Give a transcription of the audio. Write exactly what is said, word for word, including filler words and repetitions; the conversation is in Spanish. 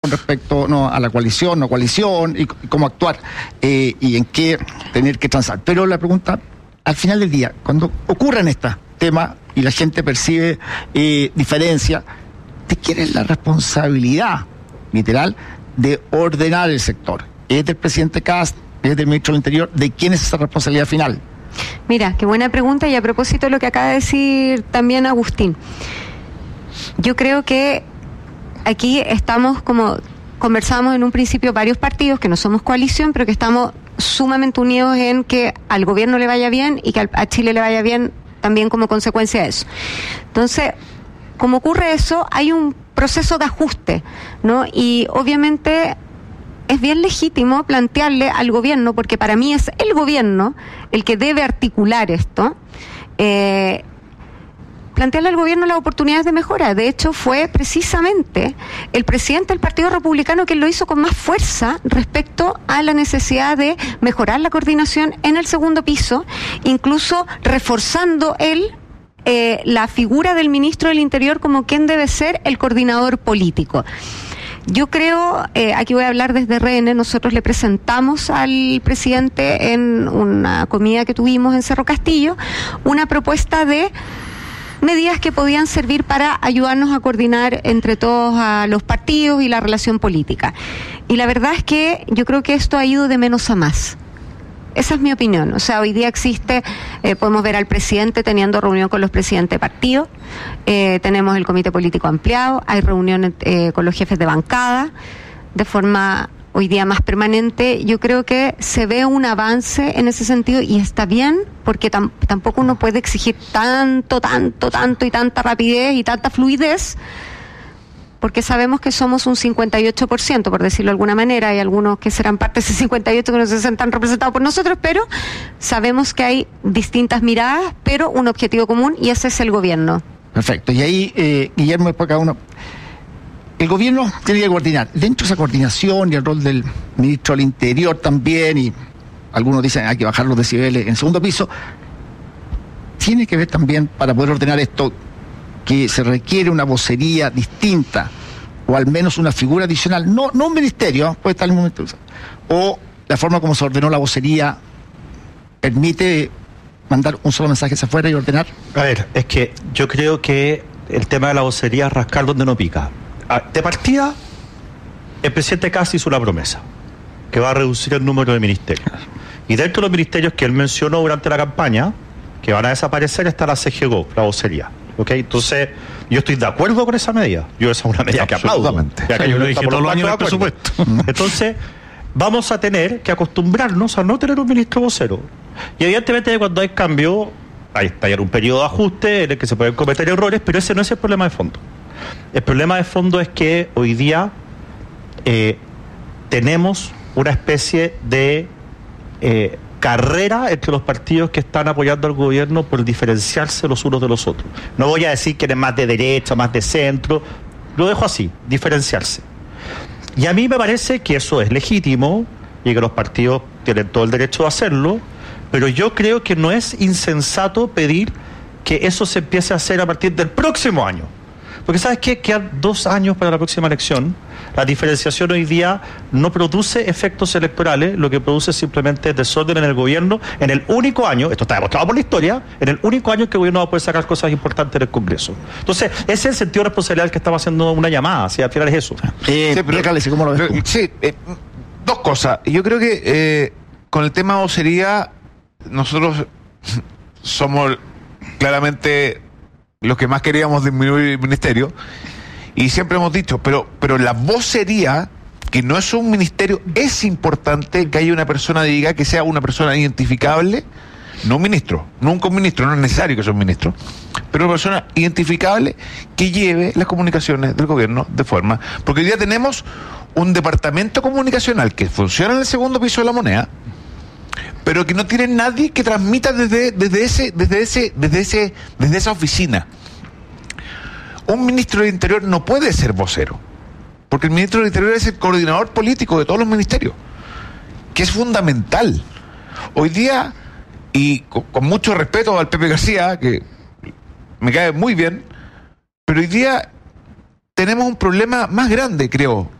con respecto no a la coalición, no coalición, y, y cómo actuar, eh, y en qué tener que transar. Pero la pregunta, al final del día, cuando ocurren estos temas y la gente percibe eh, diferencia, ¿de quién es la responsabilidad, literal, de ordenar el sector? ¿Es del presidente Kast? ¿Es del ministro del Interior? ¿De quién es esa responsabilidad final? Mira, qué buena pregunta, y a propósito de lo que acaba de decir también Agustín. Yo creo que aquí estamos, como conversamos en un principio, varios partidos que no somos coalición, pero que estamos sumamente unidos en que al gobierno le vaya bien y que a Chile le vaya bien también como consecuencia de eso. Entonces, como ocurre eso, hay un proceso de ajuste, ¿no? Y obviamente es bien legítimo plantearle al gobierno, porque para mí es el gobierno el que debe articular esto, eh, plantearle al gobierno las oportunidades de mejora. De hecho, fue precisamente el presidente del Partido Republicano quien lo hizo con más fuerza respecto a la necesidad de mejorar la coordinación en el segundo piso, incluso reforzando él eh, la figura del ministro del Interior como quien debe ser el coordinador político. Yo creo, eh, aquí voy a hablar desde R N, nosotros le presentamos al presidente en una comida que tuvimos en Cerro Castillo una propuesta de medidas que podían servir para ayudarnos a coordinar entre todos a los partidos y la relación política. Y la verdad es que yo creo que esto ha ido de menos a más. Esa es mi opinión. O sea, hoy día existe, eh, podemos ver al presidente teniendo reunión con los presidentes de partido, eh, tenemos el comité político ampliado, hay reuniones eh, con los jefes de bancada, de forma hoy día más permanente. Yo creo que se ve un avance en ese sentido y está bien, porque tam- tampoco uno puede exigir tanto, tanto, tanto y tanta rapidez y tanta fluidez, porque sabemos que somos un cincuenta y ocho por ciento, por decirlo de alguna manera. Hay algunos que serán parte de ese cincuenta y ocho por ciento que no se sientan representados por nosotros, pero sabemos que hay distintas miradas, pero un objetivo común, y ese es el gobierno. Perfecto. Y ahí, eh, Guillermo, después cada uno... El gobierno tiene que coordinar. Dentro de esa coordinación y el rol del ministro del Interior también, y algunos dicen hay que bajar los decibeles en el segundo piso, tiene que ver también, para poder ordenar esto, que se requiere una vocería distinta, o al menos una figura adicional, no, no un ministerio, puede estar en el momento, o la forma como se ordenó la vocería permite mandar un solo mensaje hacia afuera y ordenar. A ver, es que yo creo que el tema de la vocería es rascar donde no pica. De partida, el presidente Kast hizo una promesa, que va a reducir el número de ministerios. Y dentro de los ministerios que él mencionó durante la campaña, que van a desaparecer, está la C G G O, la vocería. ¿Okay? Entonces, yo estoy de acuerdo con esa medida. Yo esa es una medida que aplaudo. Ya que yo lo dije todos los años en el presupuesto. Entonces, vamos a tener que acostumbrarnos a no tener un ministro vocero. Y evidentemente cuando hay cambio, hay estallar un periodo de ajuste en el que se pueden cometer errores, pero ese no es el problema de fondo. El problema de fondo es que hoy día eh, tenemos una especie de eh, carrera entre los partidos que están apoyando al gobierno por diferenciarse los unos de los otros. No voy a decir que eres más de derecha, más de centro, lo dejo así, diferenciarse. Y a mí me parece que eso es legítimo y que los partidos tienen todo el derecho de hacerlo, pero yo creo que no es insensato pedir que eso se empiece a hacer a partir del próximo año. Porque ¿sabes qué? Quedan dos años para la próxima elección. La diferenciación hoy día no produce efectos electorales, lo que produce simplemente desorden en el gobierno, en el único año, esto está demostrado por la historia, en el único año que el gobierno va a poder sacar cosas importantes en el Congreso. Entonces, ese es el sentido de responsabilidad del que estamos haciendo una llamada, ¿sí? Al final es eso. Eh, sí, pero, Cálice, ¿cómo lo ves tú? Sí, eh, dos cosas. Yo creo que eh, con el tema vocería, nosotros somos claramente los que más queríamos disminuir el ministerio, y siempre hemos dicho, pero, pero la vocería, que no es un ministerio, es importante que haya una persona, diga, que sea una persona identificable, no un ministro, nunca un ministro, no es necesario que sea un ministro, pero una persona identificable que lleve las comunicaciones del gobierno de forma, porque hoy día tenemos un departamento comunicacional que funciona en el segundo piso de la moneda, pero que no tiene nadie que transmita desde, desde ese, desde ese, desde ese, desde esa oficina. Un ministro del Interior no puede ser vocero, porque el ministro del Interior es el coordinador político de todos los ministerios, que es fundamental. Hoy día, y con, con mucho respeto al Pepe García, que me cae muy bien, pero hoy día tenemos un problema más grande, creo,